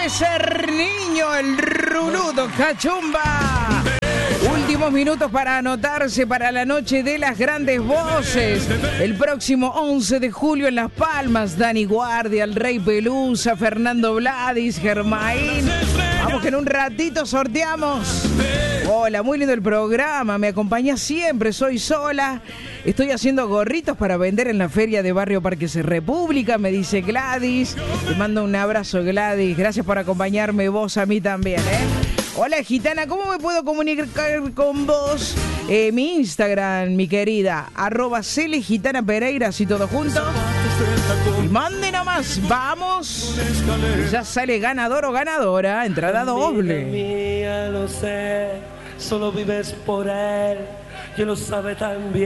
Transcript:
ser niño, el ruludo Cachumba. Últimos minutos para anotarse para la noche de las grandes voces. El próximo 11 de julio en Las Palmas, Dani Guardia, el Rey Pelusa, Fernando Vladis, Germain. Vamos que en un ratito sorteamos. Hola, muy lindo el programa, me acompaña siempre, soy sola. Estoy haciendo gorritos para vender en la feria de Barrio Parques República, me dice Gladys. Te mando un abrazo, Gladys. Gracias por acompañarme, vos a mí también, Hola, gitana, ¿cómo me puedo comunicar con vos? Mi Instagram, mi querida, @CeleGitanaPereira, así todo junto. Y mande nomás, vamos. Ya sale ganador o ganadora, entrada doble. Mía, lo sé, solo vives por él, yo lo sabe también.